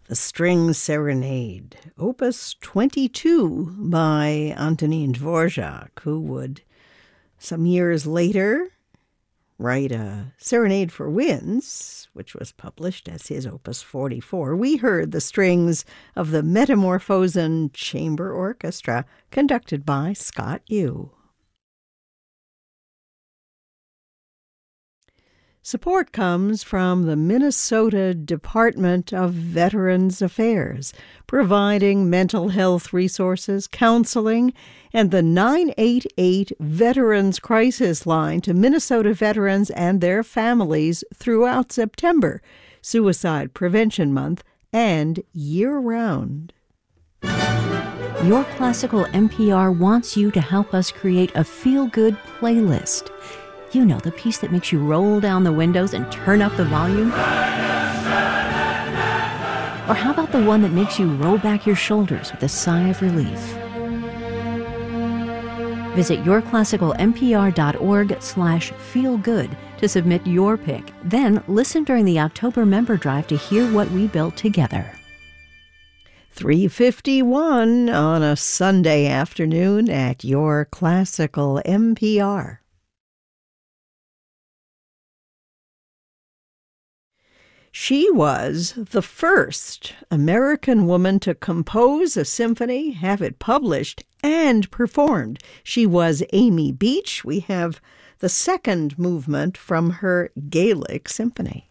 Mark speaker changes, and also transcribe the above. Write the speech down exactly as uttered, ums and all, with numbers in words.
Speaker 1: The String Serenade, Opus twenty-two by Antonin Dvorak, who would, some years later, write a Serenade for Winds, which was published as his Opus forty-four. We heard the strings of the Metamorphosen Chamber Orchestra, conducted by Scott Yu. Support comes from the Minnesota Department of Veterans Affairs, providing mental health resources, counseling, and the nine eight eight Veterans Crisis Line to Minnesota veterans and their families throughout September, Suicide Prevention Month, and year-round.
Speaker 2: Your Classical N P R wants you to help us create a feel-good playlist. You know, the piece that makes you roll down the windows and turn up the volume? Or how about the one that makes you roll back your shoulders with a sigh of relief? Visit yourclassical.npr.org slash feelgood to submit your pick. Then listen during the October member drive to hear what we built together.
Speaker 1: three fifty-one on a Sunday afternoon at Your Classical N P R. She was the first American woman to compose a symphony, have it published, and performed. She was Amy Beach. We have the second movement from her Gaelic symphony.